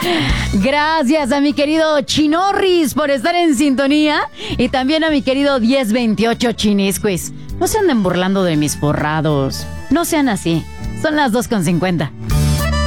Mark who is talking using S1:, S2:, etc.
S1: Gracias a mi querido Chinorris por estar en sintonía. Y también a mi querido 1028 Chinisquis. No se anden burlando de mis forrados. No sean así. Son las 2:50.